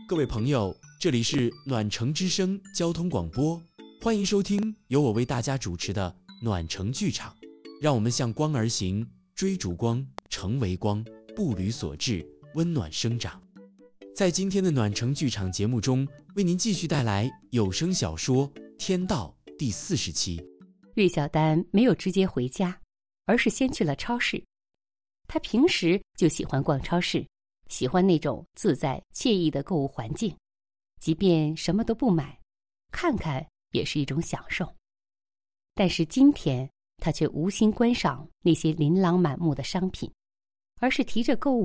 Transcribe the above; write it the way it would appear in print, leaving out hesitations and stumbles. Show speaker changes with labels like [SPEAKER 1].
[SPEAKER 1] 各位朋友，这里是暖城之声交通广播，欢迎收听由我为大家主持的暖城剧场。让我们向光而行，追逐光，成为光，步履所至，温暖生长。在今天的暖城剧场节目中，为您继续带来有声小说《天道》第40期。
[SPEAKER 2] 芮小丹没有直接回家，而是先去了超市。他平时就喜欢逛超市，喜欢那种自在惬意的购物环境，即便什么都不买，看看也是一种享受。但是今天他却无心观赏那些琳琅满目的商品，而是提着购物